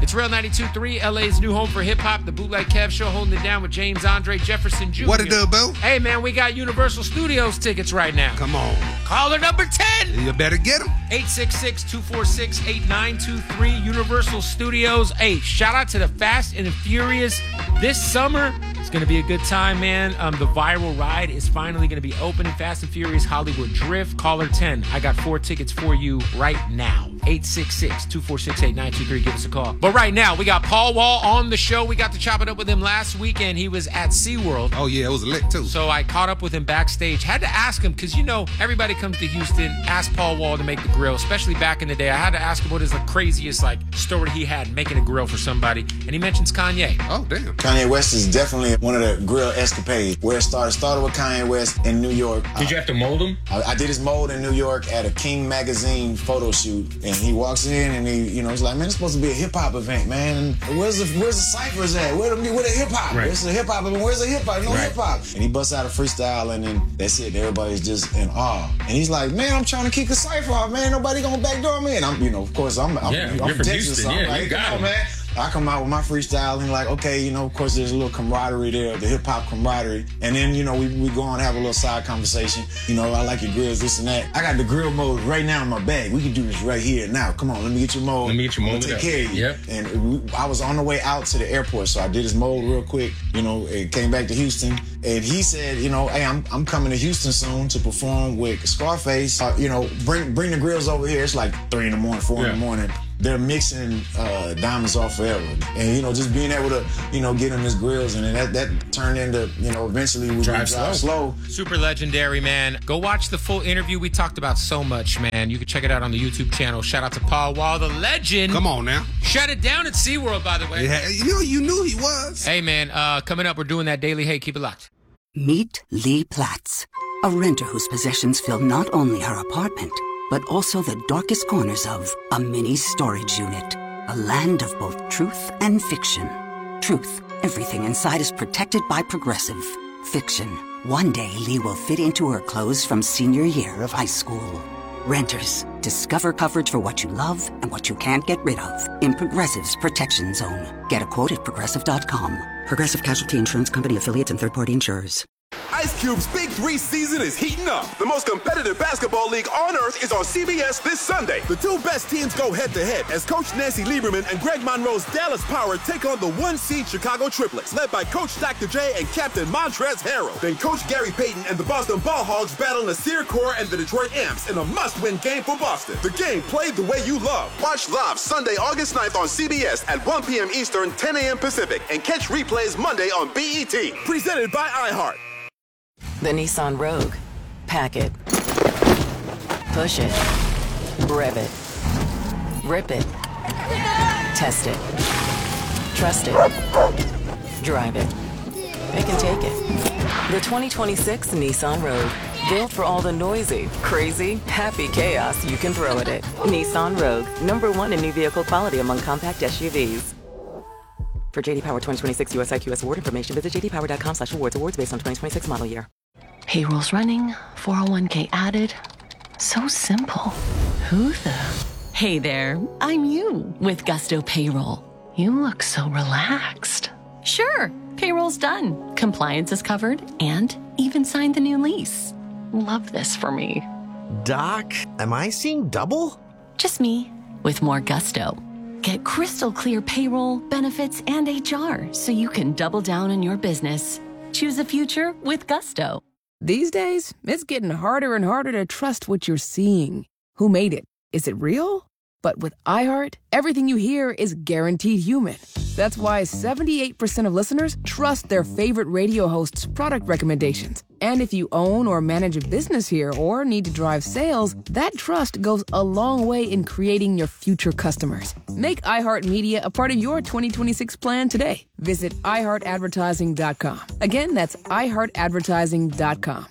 It's Real 92.3, LA's new home for hip-hop. The Bootleg Kev Show, holding it down with James Andre Jefferson Jr. What it do, boo? Hey, man, we got Universal Studios tickets right now. Come on. Caller number 10. You better get them. 866-246-8923, Universal Studios. Hey, shout out to the Fast and the Furious this summer. It's going to be a good time, man. The viral ride is finally going to be opening. Fast and Furious Hollywood Drift. Caller 10. I got 4 tickets for you right now. 866-246-8923. Give us a call. But right now, we got Paul Wall on the show. We got to chop it up with him last weekend. He was at SeaWorld. Oh, yeah, it was lit, too. So I caught up with him backstage. Had to ask him, because, you know, everybody comes to Houston, ask Paul Wall to make the grill, especially back in the day. I had to ask him what is the craziest, story he had making a grill for somebody. And he mentions Kanye. Oh, damn. Kanye West is definitely one of the grill escapades. Where it started with Kanye West in New York. Did you have to mold him? I did his mold in New York at a King magazine photo shoot, and he walks in and he's like, man, it's supposed to be a hip hop event, man. Where's the ciphers at? Where the hip hop? Right. It's a hip hop event. Where's the hip hop? No hip hop. And he busts out a freestyle, and then that's it. Everybody's just in awe. And he's like, man, I'm trying to kick a cipher off, man. Nobody gonna backdoor me. And I'm from Texas, Houston. So I'm Yeah, like, you got come on, him. man. I come out with my freestyle and like, okay, of course there's a little camaraderie there, the hip-hop camaraderie. And then, we go on and have a little side conversation. I like your grills, this and that. I got the grill mode right now in my bag. We can do this right here now. Come on, let me get your mold. Let me get your mold. Take care of you. Yep. And I was on the way out to the airport, so I did his mold real quick, and came back to Houston. And he said, hey, I'm coming to Houston soon to perform with Scarface. Bring the grills over here. It's like 3 in the morning, 4 in the morning. They're mixing Diamonds Off Forever. And, just being able to, get him his grills. And then that turned into, eventually we drive slow. Super legendary, man. Go watch the full interview. We talked about so much, man. You can check it out on the YouTube channel. Shout out to Paul Wall, the legend. Come on now. Shut it down at SeaWorld, by the way. Yeah, you knew he was. Hey, man, coming up, we're doing that daily. Hey, keep it locked. Meet Lee Platts, a renter whose possessions fill not only her apartment, but also the darkest corners of a mini storage unit. A land of both truth and fiction. Truth, everything inside is protected by Progressive. Fiction, one day Lee will fit into her clothes from senior year of high school. Renters, discover coverage for what you love and what you can't get rid of in Progressive's Protection Zone. Get a quote at Progressive.com. Progressive Casualty Insurance Company affiliates and third-party insurers. Ice Cube's Big 3 season is heating up. The most competitive basketball league on earth is on CBS this Sunday. The 2 best teams go head-to-head as Coach Nancy Lieberman and Greg Monroe's Dallas Power take on the 1-seed Chicago Triplets, led by Coach Dr. J and Captain Montrezl Harrell. Then Coach Gary Payton and the Boston Ball Hogs battle Nasir Kaur and the Detroit Amps in a must-win game for Boston. The game played the way you love. Watch live Sunday, August 9th on CBS at 1 p.m. Eastern, 10 a.m. Pacific, and catch replays Monday on BET. Presented by iHeart. The Nissan Rogue. Pack it. Push it. Rev it. Rip it. Test it. Trust it. Drive it. It can take it. The 2026 Nissan Rogue. Built for all the noisy, crazy, happy chaos you can throw at it. Nissan Rogue. #1 in new vehicle quality among compact SUVs. For JD Power 2026 US IQS award information, visit jdpower.com/awards. Awards based on 2026 model year. Payroll's running, 401k added. So simple. Who the? Hey there, I'm you with Gusto Payroll. You look so relaxed. Sure, payroll's done. Compliance is covered and even signed the new lease. Love this for me. Doc, am I seeing double? Just me with more gusto. Get crystal clear payroll, benefits, and HR so you can double down on your business. Choose the future with Gusto. These days, it's getting harder and harder to trust what you're seeing. Who made it? Is it real? But with iHeart, everything you hear is guaranteed human. That's why 78% of listeners trust their favorite radio hosts' product recommendations. And if you own or manage a business here or need to drive sales, that trust goes a long way in creating your future customers. Make iHeartMedia a part of your 2026 plan today. Visit iHeartAdvertising.com. Again, that's iHeartAdvertising.com.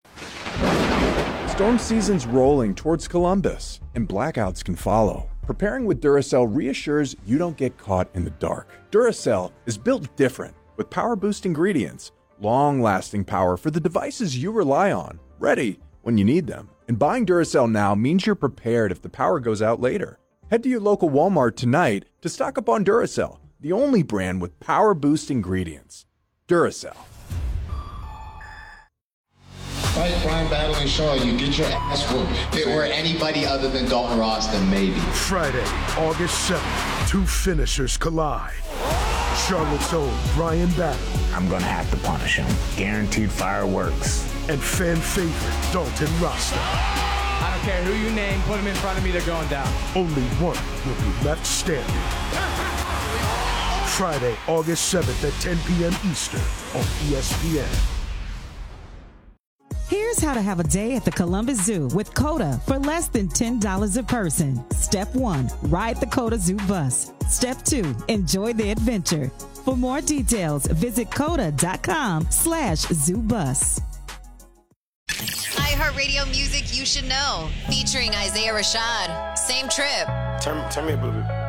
Storm season's rolling towards Columbus, and blackouts can follow. Preparing with Duracell reassures you don't get caught in the dark. Duracell is built different, with power-boost ingredients, long-lasting power for the devices you rely on, ready when you need them. And buying Duracell now means you're prepared if the power goes out later. Head to your local Walmart tonight to stock up on Duracell, the only brand with Power Boost ingredients. Duracell. Fight Brian battling Shaw, you get your ass whooped. If it were anybody other than Dalton Ross, then maybe. Friday, August 7th, two finishers collide. Charlotte's own Brian Battle. I'm gonna have to punish him. Guaranteed fireworks. And fan favorite Dalton Rasta. I don't care who you name, put him in front of me, they're going down. Only one will be left standing. Friday, August 7th at 10 p.m. Eastern on ESPN. Here's how to have a day at the Columbus Zoo with COTA for less than $10 a person. Step 1, ride the COTA Zoo bus. Step 2, enjoy the adventure. For more details, visit COTA.com/zoobus. iHeartRadio music you should know. Featuring Isaiah Rashad. Same trip. Turn me up a little bit.